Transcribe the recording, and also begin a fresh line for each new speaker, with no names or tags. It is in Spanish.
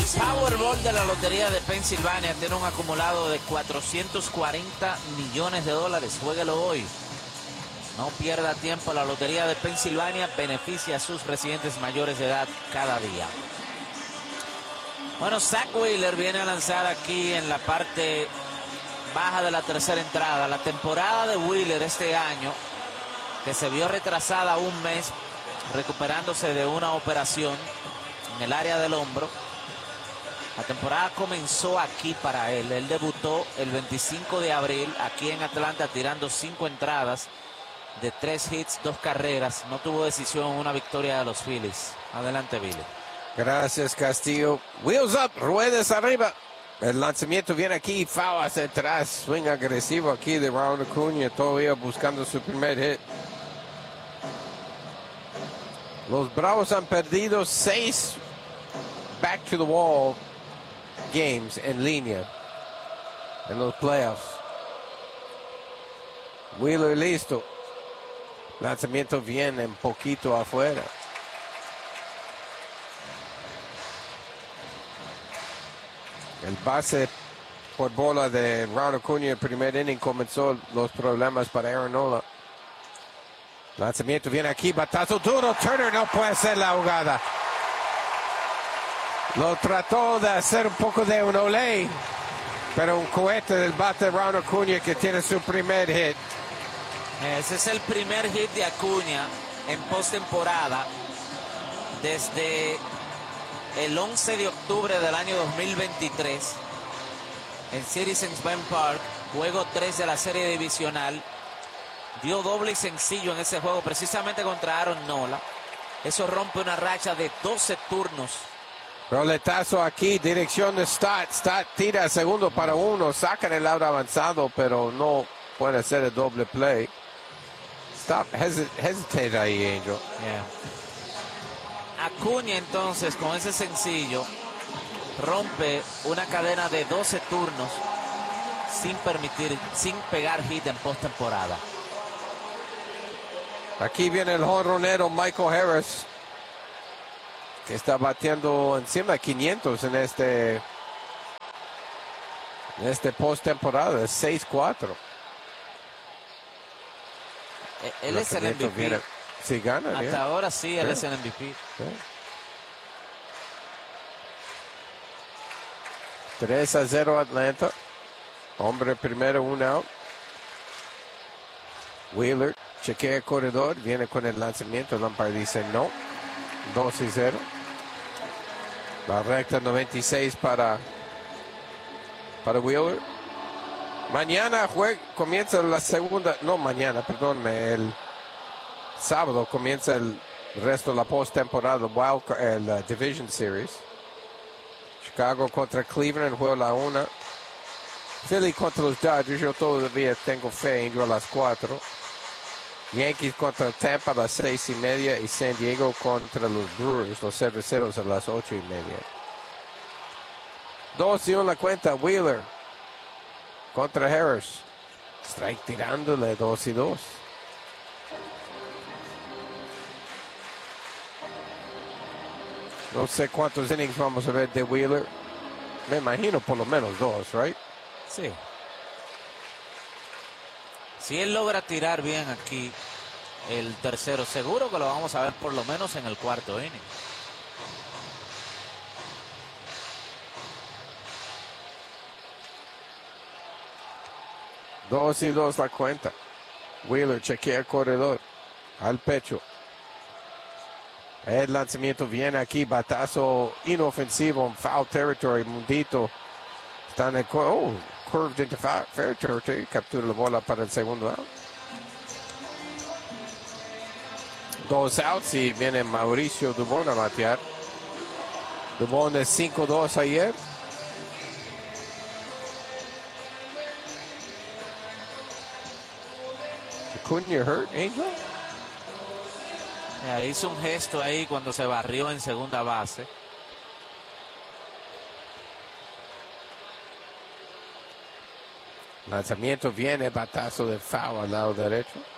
Powerball de la Lotería de Pensilvania tiene un acumulado de $440 millones. Juéguelo hoy. No pierda tiempo. La Lotería de Pensilvania beneficia a sus residentes mayores de edad cada día. Bueno, Zack Wheeler viene a lanzar aquí en la parte baja de la tercera entrada. La temporada de Wheeler este año, que se vio retrasada un mes recuperándose de una operación en el área del hombro. La temporada comenzó aquí para él. Él debutó el 25 de abril aquí en Atlanta tirando 5 entradas de 3 hits, 2 carreras. No tuvo decisión en una victoria de los Phillies. Adelante, Billy.
Gracias, Castillo. Wheels up, ruedas arriba. El lanzamiento viene aquí, foul hacia atrás. Swing agresivo aquí de Ronald Acuña, todavía buscando su primer hit. Los Bravos han perdido 6 back to the wall games en línea en los playoffs. Wheeler listo. Lanzamiento viene un poquito afuera. El base por bola de Ronald Acuña el primer inning comenzó los problemas para Aaron Nola. Lanzamiento viene aquí, batazo duro. Turner no puede hacer la jugada. Lo trató de hacer un poco de un olé, pero un cohete del bate de Ronald Acuña que tiene su primer hit.
Ese es el primer hit de Acuña en postemporada desde el 11 de octubre del año 2023 en Citizens Bank Park, juego 3 de la serie divisional. Dio doble y sencillo en ese juego precisamente contra Aaron Nola. Eso rompe una racha de 12 turnos.
Roletazo aquí, dirección de Stott. Stott tira segundo para uno, sacan el lado avanzado, pero no puede hacer el doble play. Stop, hesitate ahí, Angel.
Acuña entonces con ese sencillo rompe una cadena de 12 turnos sin pegar hit en postemporada.
Aquí viene el jonronero Michael Harris, que está bateando encima de 500 en este postemporada, 6-4.
Él es el MVP.
Viene, si gana,
hasta
bien.
ahora sí, él es el MVP.
3-0 Atlanta. Hombre primero, un out. Wheeler chequea el corredor, viene con el lanzamiento. Lampard dice no. 2-0. La recta 96 para Wheeler. Mañana comienza la segunda, no mañana, perdónme, el sábado comienza el resto de la postemporada, el Division Series. Chicago contra Cleveland, juego a la 1. Philly contra los Dodgers, yo todavía tengo fe, entro a las 4. Yankees contra Tampa a las 6:30 y San Diego contra los Brewers, los Cerveceros a las 8:30. 2-1 la cuenta, Wheeler contra Harris. Strike tirándole 2-2. No sé cuántos innings vamos a ver de Wheeler. Me imagino por lo menos 2, right?
Sí. Si él logra tirar bien aquí el tercero, seguro que lo vamos a ver por lo menos en el cuarto inning.
Dos y dos la cuenta. Wheeler chequea el corredor al pecho. El lanzamiento viene aquí, batazo inofensivo en foul territory. Mundito está en el curved into foul territory. Captura la bola para el segundo out. 2 outs y viene Mauricio Dubón a batear. Dubón de 5-2 ayer. Acuña hurt, Angel.
Hizo un gesto ahí cuando se barrió en segunda base.
Lanzamiento viene, batazo de foul al lado derecho.